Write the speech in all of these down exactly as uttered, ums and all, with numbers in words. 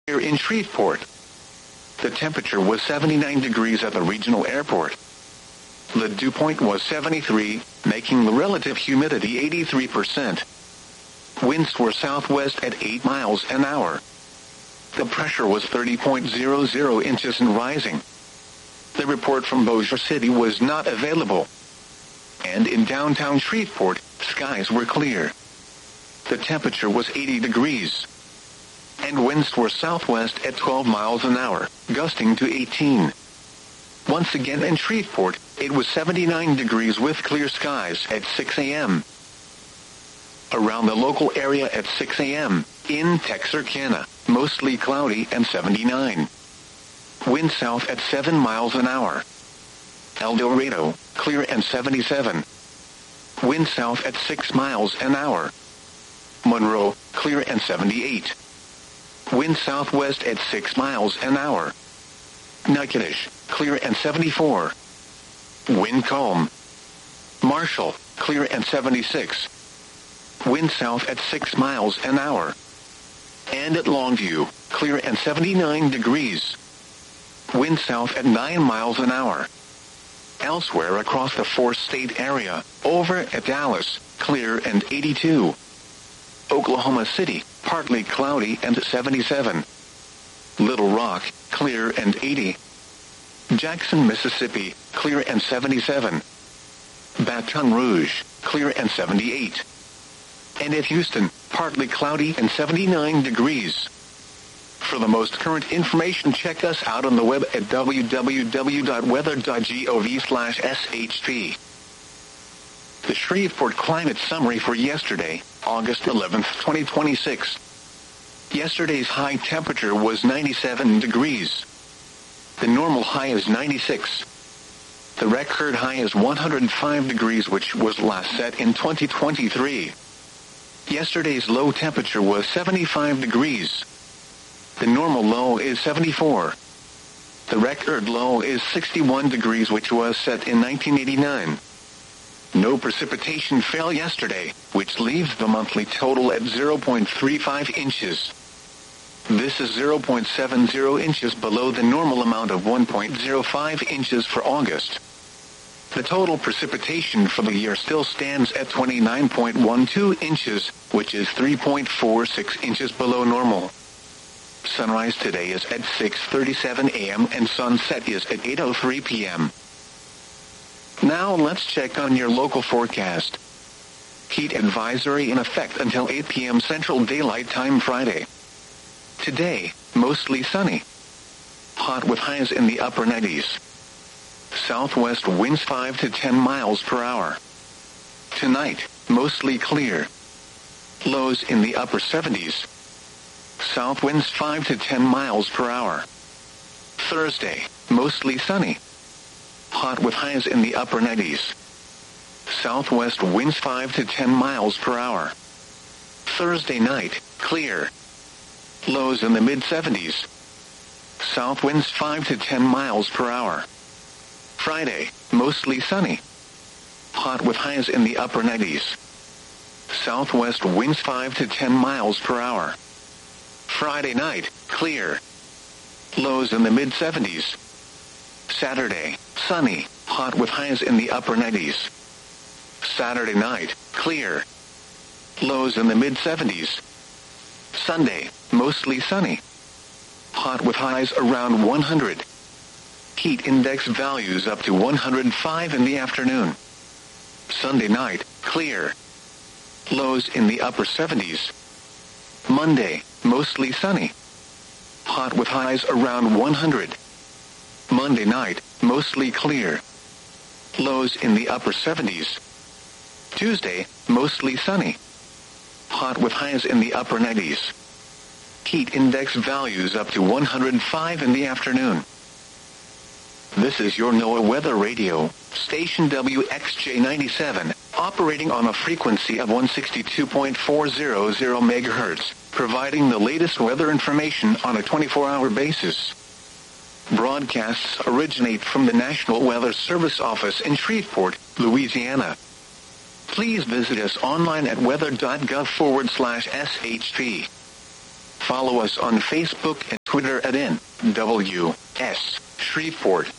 Here in Shreveport, the temperature was seventy-nine degrees at the regional airport. The dew point was seventy-three, making the relative humidity eighty-three percent. Winds were southwest at eight miles an hour. The pressure was thirty point zero zero inches and rising. The report from Bossier City was not available. And in downtown Shreveport, skies were clear. The temperature was eighty degrees. And winds were southwest at twelve miles an hour, gusting to eighteen. Once again in Shreveport, it was seventy-nine degrees with clear skies at six a.m. Around the local area at six a.m., in Texarkana, mostly cloudy and seventy-nine. Wind south at seven miles an hour. El Dorado, clear and seventy-seven. Wind south at six miles an hour. Monroe, clear and seventy-eight. Wind southwest at six miles an hour. Natchitoches, clear and seventy-four. Wind calm. Marshall, clear and seventy-six. Wind south at six miles an hour. And at Longview, clear and seventy-nine degrees. Wind south at nine miles an hour. Elsewhere across the four-state area, over at Dallas, clear and eighty-two. Oklahoma City, partly cloudy and seventy-seven. Little Rock, clear and eighty. Jackson, Mississippi, clear and seventy-seven. Baton Rouge, clear and seventy-eight. And at Houston, partly cloudy and seventy-nine degrees. For the most current information, check us out on the web at w w w dot weather dot gov slash s h p. The Shreveport Climate Summary for yesterday, August eleventh, twenty twenty-six. Yesterday's high temperature was ninety-seven degrees. The normal high is ninety-six. The record high is one hundred five degrees, which was last set in twenty twenty-three. Yesterday's low temperature was seventy-five degrees. The normal low is seventy-four. The record low is sixty-one degrees, which was set in nineteen eighty-nine. No precipitation fell yesterday, which leaves the monthly total at zero point three five inches. This is zero point seven zero inches below the normal amount of one point zero five inches for August. The total precipitation for the year still stands at twenty-nine point one two inches, which is three point four six inches below normal. Sunrise today is at six thirty-seven a.m. and sunset is at eight oh three p.m. Now let's check on your local forecast. Heat advisory in effect until eight p.m. Central Daylight Time Friday. Today, mostly sunny. Hot with highs in the upper nineties. Southwest winds five to ten miles per hour. Tonight, mostly clear. Lows in the upper seventies. South winds five to ten miles per hour. Thursday, mostly sunny. Hot with highs in the upper nineties. Southwest winds five to ten miles per hour. Thursday night, clear. Lows in the mid seventies. South winds five to ten miles per hour. Friday, mostly sunny. Hot with highs in the upper nineties. Southwest winds five to ten miles per hour. Friday night, clear. Lows in the mid seventies. Saturday, sunny, hot with highs in the upper nineties. Saturday night, clear. Lows in the mid seventies. Sunday, mostly sunny. Hot with highs around one hundred. Heat index values up to one hundred five in the afternoon. Sunday night, clear. Lows in the upper seventies. Monday, mostly sunny. Hot with highs around one hundred. Monday night, mostly clear. Lows in the upper seventies. Tuesday, mostly sunny. Hot with highs in the upper nineties. Heat index values up to one hundred five in the afternoon. This is your NOAA Weather Radio, station W X J ninety-seven, operating on a frequency of one sixty-two point four zero zero megahertz, providing the latest weather information on a twenty-four hour basis. Broadcasts originate from the National Weather Service office in Shreveport, Louisiana. Please visit us online at weather dot gov forward slash SHP. Follow us on Facebook and Twitter at N W S Shreveport.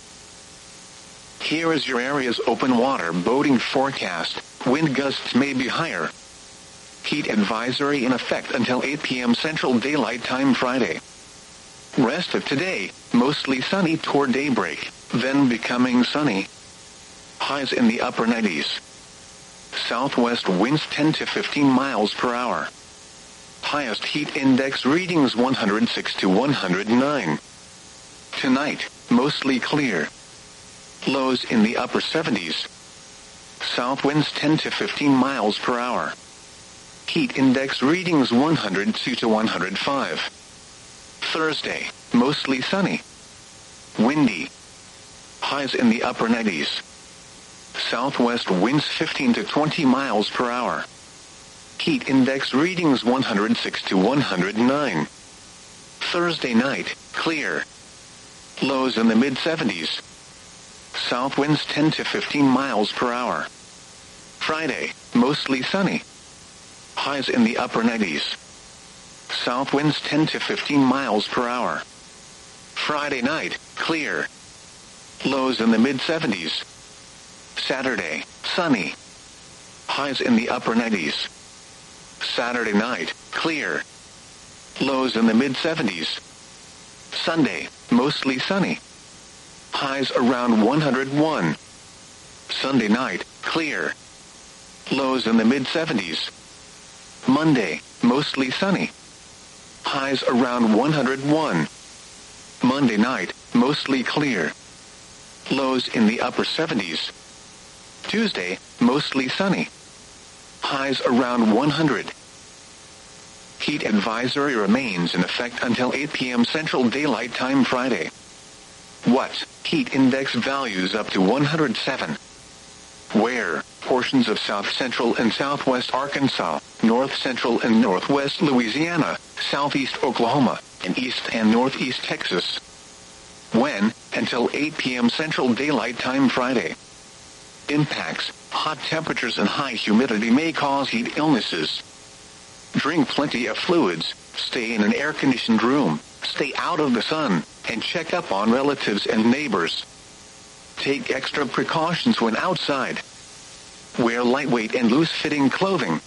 Here is your area's open water boating forecast. Wind gusts may be higher. Heat advisory in effect until eight p.m. Central Daylight Time Friday. Rest of today, mostly sunny toward daybreak, then becoming sunny. Highs in the upper nineties. Southwest winds ten to fifteen miles per hour. Highest heat index readings one hundred six to one hundred nine. Tonight, mostly clear. Lows in the upper seventies. South winds ten to fifteen miles per hour. Heat index readings one hundred two to one hundred five. Thursday, mostly sunny. Windy. Highs in the upper nineties. Southwest winds fifteen to twenty miles per hour. Heat index readings one hundred six to one hundred nine. Thursday night, clear. Lows in the mid seventies. South winds ten to fifteen miles per hour. Friday, mostly sunny. Highs in the upper nineties. South winds ten to fifteen miles per hour. Friday night, clear. Lows in the mid seventies. Saturday, sunny. Highs in the upper nineties. Saturday night, clear. Lows in the mid seventies. Sunday, mostly sunny. Highs around one hundred one. Sunday night, clear. Lows in the mid seventies. Monday, mostly sunny. Highs around one hundred one. Monday night, mostly clear. Lows in the upper seventies. Tuesday, mostly sunny. Highs around one hundred. Heat advisory remains in effect until eight p.m. Central Daylight Time Friday. What? Heat index values up to one hundred seven. Where? Portions of south central and southwest Arkansas, north central and northwest Louisiana, southeast Oklahoma, and east and northeast Texas. When? Until eight p.m. Central Daylight Time Friday. Impacts: hot temperatures and high humidity may cause heat illnesses. Drink plenty of fluids, stay in an air-conditioned room, stay out of the sun, and check up on relatives and neighbors. Take extra precautions when outside. Wear lightweight and loose-fitting clothing.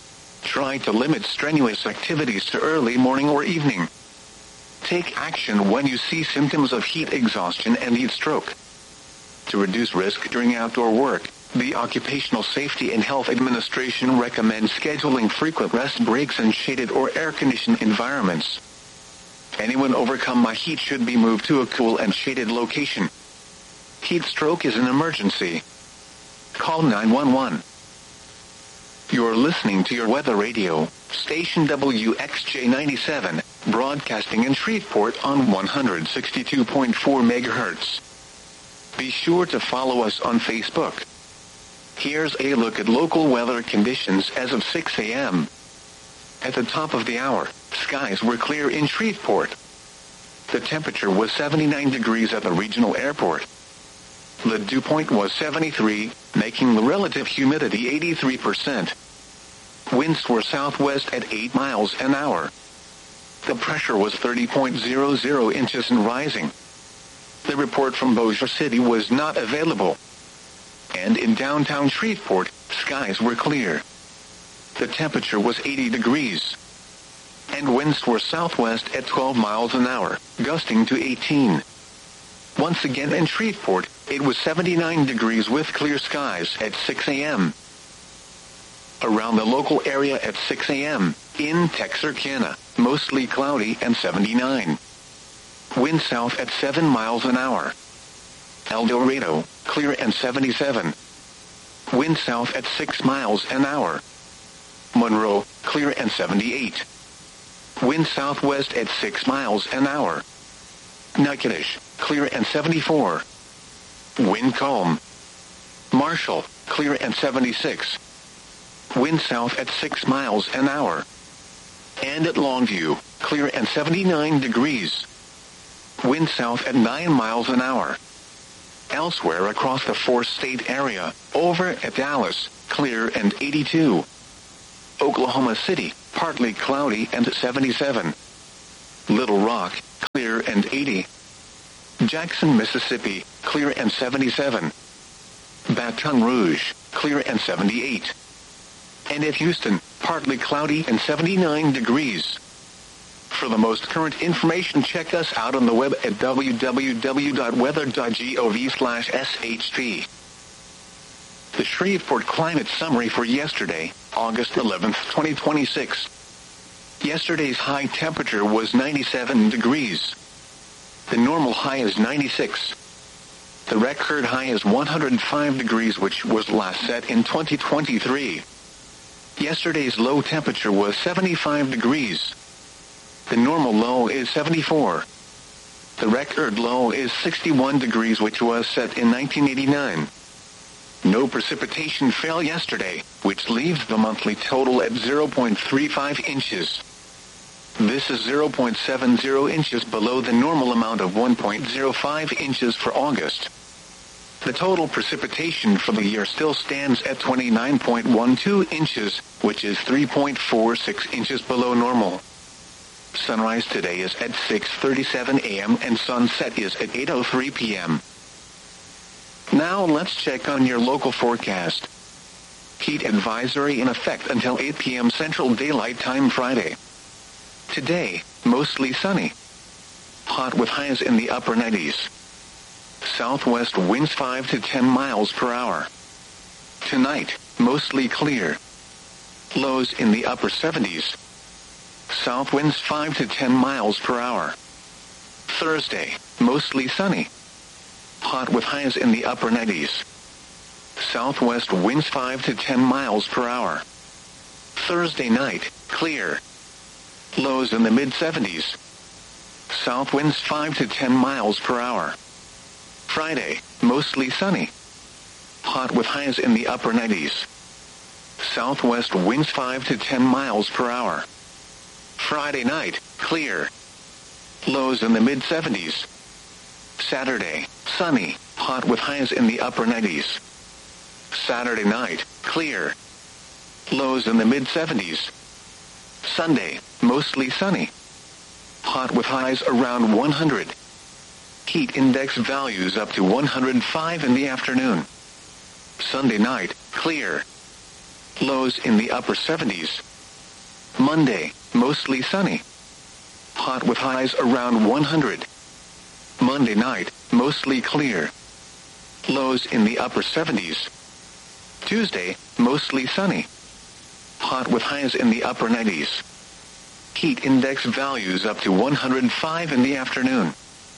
Try to limit strenuous activities to early morning or evening. Take action when you see symptoms of heat exhaustion and heat stroke. To reduce risk during outdoor work, the Occupational Safety and Health Administration recommends scheduling frequent rest breaks in shaded or air-conditioned environments. Anyone overcome by heat should be moved to a cool and shaded location. Heat stroke is an emergency. Call nine one one. You're listening to your weather radio, station W X J ninety-seven, broadcasting in Shreveport on one hundred sixty-two point four megahertz. Be sure to follow us on Facebook. Here's a look at local weather conditions as of six a.m. At the top of the hour, skies were clear in Shreveport. The temperature was seventy-nine degrees at the regional airport. The dew point was seventy-three, making the relative humidity eighty-three percent. Winds were southwest at eight miles an hour. The pressure was thirty point zero zero inches and rising. The report from Bossier City was not available. And in downtown Shreveport, skies were clear. The temperature was eighty degrees. And winds were southwest at twelve miles an hour, gusting to eighteen. Once again in Shreveport, it was seventy-nine degrees with clear skies at six a.m. Around the local area at six a.m., in Texarkana, mostly cloudy and seventy-nine. Wind south at seven miles an hour. El Dorado, clear and seventy-seven. Wind south at six miles an hour. Monroe, clear and seventy-eight. Wind southwest at six miles an hour. Natchitoches, clear and seventy-four. Wind calm. Marshall, clear and seventy-six. Wind south at six miles an hour. And at Longview, clear and seventy-nine degrees. Wind south at nine miles an hour. Elsewhere across the four-state area, over at Dallas, clear and eighty-two. Oklahoma City, partly cloudy and seventy-seven. Little Rock, clear and eighty. Jackson, Mississippi, clear and seventy-seven. Baton Rouge, clear and seventy-eight. And at Houston, partly cloudy and seventy-nine degrees. For the most current information, check us out on the web at w w w dot weather dot gov slash s h p. The Shreveport Climate Summary for yesterday, August eleventh, twenty twenty-six. Yesterday's high temperature was ninety-seven degrees. The normal high is ninety-six. The record high is one hundred five degrees, which was last set in twenty twenty-three. Yesterday's low temperature was seventy-five degrees. The normal low is seventy-four. The record low is sixty-one degrees, which was set in nineteen eighty-nine. No precipitation fell yesterday, which leaves the monthly total at zero point three five inches. This is zero point seven zero inches below the normal amount of one point zero five inches for August. The total precipitation for the year still stands at twenty-nine point one two inches, which is three point four six inches below normal. Sunrise today is at six thirty-seven a m and sunset is at eight oh three p m Now let's check on your local forecast. Heat advisory in effect until eight p m Central Daylight Time Friday. Today, mostly sunny. Hot with highs in the upper nineties. Southwest winds five to ten miles per hour. Tonight, mostly clear. Lows in the upper seventies. South winds five to ten miles per hour. Thursday, mostly sunny. Hot with highs in the upper nineties. Southwest winds five to ten miles per hour. Thursday night, clear. Lows in the mid seventies. South winds five to ten miles per hour. Friday, mostly sunny. Hot with highs in the upper nineties. Southwest winds five to ten miles per hour. Friday night, clear. Lows in the mid seventies. Saturday, sunny, hot with highs in the upper nineties. Saturday night, clear. Lows in the mid seventies. Sunday, mostly sunny. Hot with highs around one hundred. Heat index values up to one hundred five in the afternoon. Sunday night, clear. Lows in the upper seventies. Monday, mostly sunny. Hot with highs around one hundred. Monday night, mostly clear. Lows in the upper seventies. Tuesday, mostly sunny. Hot with highs in the upper nineties. Heat index values up to one hundred five in the afternoon.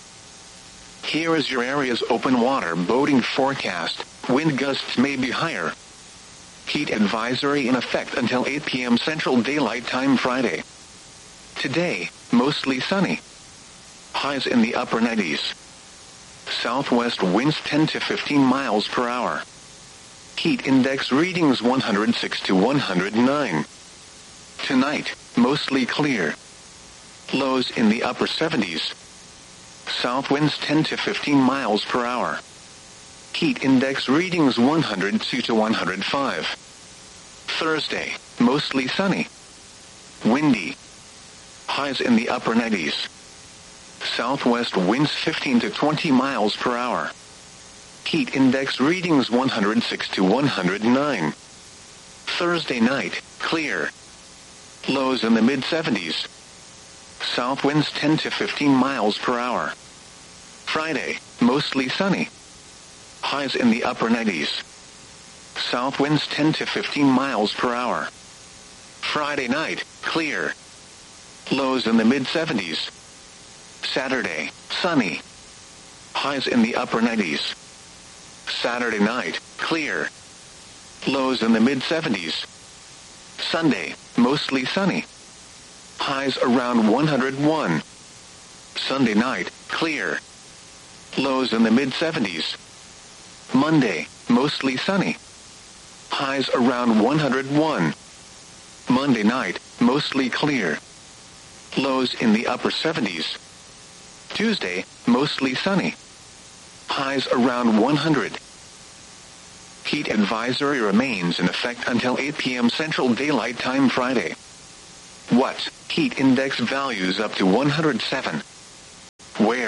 Here is your area's open water boating forecast. Wind gusts may be higher. Heat advisory in effect until eight p m Central Daylight Time Friday. Today, mostly sunny. Highs in the upper nineties. Southwest winds ten to fifteen miles per hour. Heat index readings one hundred six to one hundred nine. Tonight, mostly clear. Lows in the upper seventies. South winds ten to fifteen miles per hour. Heat index readings one hundred two to one hundred five. Thursday, mostly sunny. Windy. Highs in the upper nineties. Southwest winds fifteen to twenty miles per hour. Heat index readings one hundred six to one hundred nine. Thursday night, clear. Lows in the mid seventies. South winds ten to fifteen miles per hour. Friday, mostly sunny. Highs in the upper nineties. South winds ten to fifteen miles per hour. Friday night, clear. Lows in the mid seventies. Saturday, sunny. Highs in the upper nineties. Saturday night, clear. Lows in the mid seventies. Sunday, mostly sunny. Highs around one hundred one. Sunday night, clear. Lows in the mid seventies. Monday, mostly sunny. Highs around one hundred one. Monday night, mostly clear. Lows in the upper seventies. Tuesday, mostly sunny. Highs around one hundred. Heat advisory remains in effect until eight p m Central Daylight Time Friday. What? Heat index values up to one hundred seven. Where?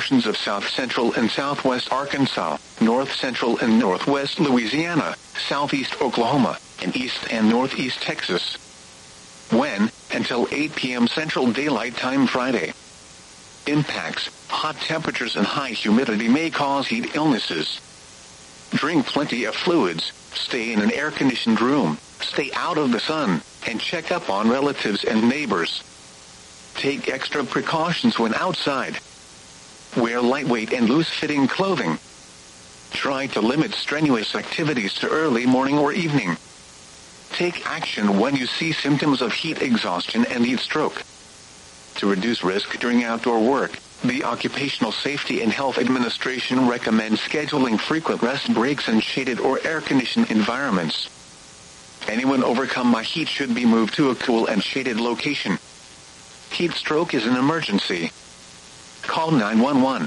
portions of south-central and southwest Arkansas, north-central and northwest Louisiana, southeast Oklahoma, and east and northeast Texas. When, until eight p.m. Central Daylight Time Friday. Impacts: hot temperatures and high humidity may cause heat illnesses. Drink plenty of fluids, stay in an air-conditioned room, stay out of the sun, and check up on relatives and neighbors. Take extra precautions when outside. Wear lightweight and loose-fitting clothing. Try to limit strenuous activities to early morning or evening. Take action when you see symptoms of heat exhaustion and heat stroke. To reduce risk during outdoor work, the Occupational Safety and Health Administration recommends scheduling frequent rest breaks in shaded or air-conditioned environments. Anyone overcome by heat should be moved to a cool and shaded location. Heat stroke is an emergency. Call nine one one.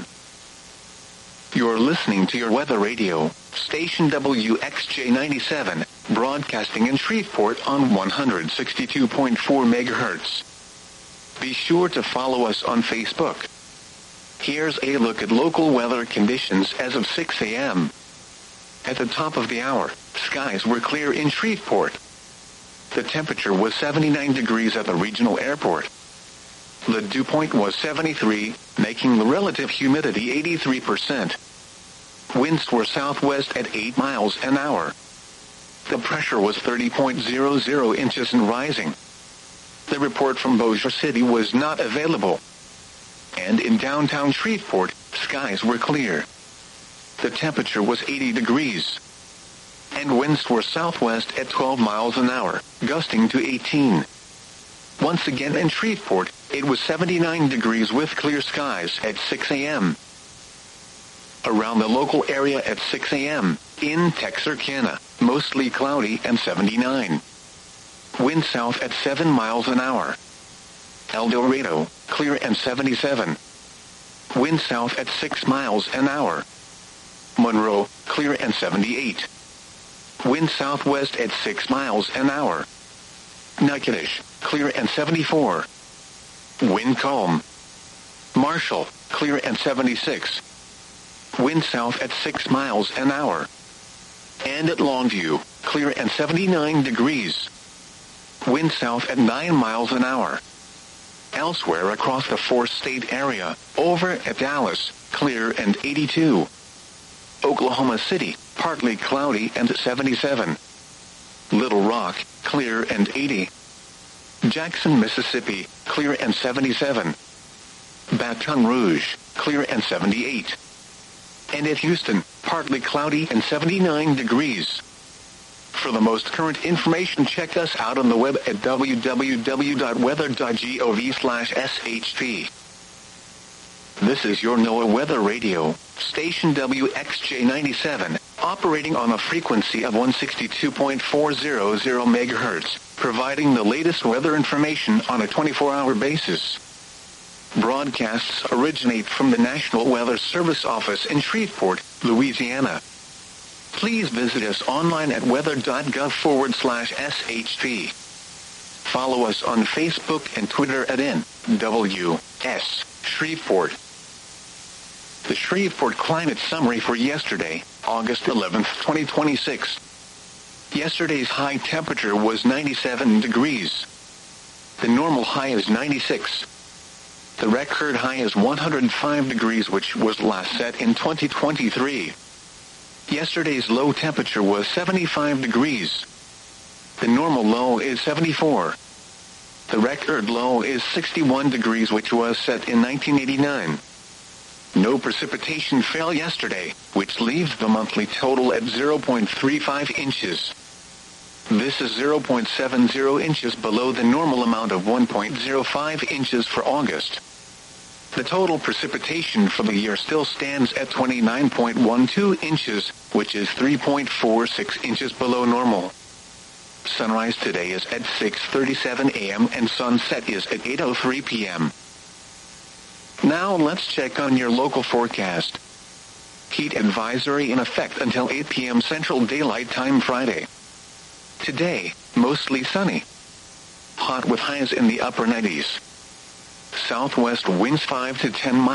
You're listening to your weather radio, station W X J ninety-seven, broadcasting in Shreveport on one hundred sixty-two point four megahertz. Be sure to follow us on Facebook. Here's a look at local weather conditions as of six a.m. At the top of the hour, skies were clear in Shreveport. The temperature was seventy-nine degrees at the regional airport. The dew point was seventy-three, making the relative humidity eighty-three percent. Winds were southwest at eight miles an hour. The pressure was thirty point zero zero inches and rising. The report from Bossier City was not available. And in downtown Shreveport, skies were clear. The temperature was eighty degrees. And winds were southwest at twelve miles an hour, gusting to eighteen. Once again in Shreveport, it was seventy-nine degrees with clear skies at six a.m. Around the local area at six a.m., in Texarkana, mostly cloudy and seventy-nine. Wind south at seven miles an hour. El Dorado, clear and seventy-seven. Wind south at six miles an hour. Monroe, clear and seventy-eight. Wind southwest at six miles an hour. Natchitoches, clear and seventy-four. Wind calm. Marshall, clear and seventy-six. Wind south at six miles an hour. And at Longview, clear and seventy-nine degrees. Wind south at nine miles an hour. Elsewhere across the four-state area, over at Dallas, clear and eighty-two. Oklahoma City, partly cloudy and seventy-seven. Little Rock, clear and eighty. Jackson, Mississippi, clear and seventy-seven. Baton Rouge, clear and seventy-eight. And at Houston, partly cloudy and seventy-nine degrees. For the most current information, check us out on the web at w w w dot weather dot gov slash s h p. This is your NOAA Weather Radio, station W X J ninety-seven, operating on a frequency of one hundred sixty-two point four hundred megahertz, providing the latest weather information on a twenty-four hour basis. Broadcasts originate from the National Weather Service office in Shreveport, Louisiana. Please visit us online at weather.gov forward slash shp. Follow us on Facebook and Twitter at N W S Shreveport. The Shreveport Climate Summary for yesterday, August eleventh, twenty twenty-six. Yesterday's high temperature was ninety-seven degrees. The normal high is ninety-six. The record high is one hundred five degrees, which was last set in twenty twenty-three. Yesterday's low temperature was seventy-five degrees. The normal low is seventy-four. The record low is sixty-one degrees, which was set in nineteen eighty-nine. No precipitation fell yesterday, which leaves the monthly total at zero point three five inches. This is zero point seven zero inches below the normal amount of one point zero five inches for August. The total precipitation for the year still stands at twenty-nine point one two inches, which is three point four six inches below normal. Sunrise today is at six thirty-seven a.m. and sunset is at eight oh three p.m. Now let's check on your local forecast. Heat advisory in effect until eight p.m. Central Daylight Time Friday. Today, mostly sunny. Hot with highs in the upper nineties. Southwest winds five to ten miles.